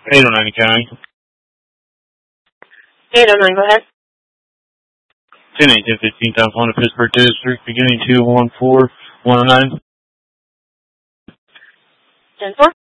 809 County. 809, go ahead. 10-8-10-15 times 1 to Pittsburgh District, beginning 214-109. 10-4.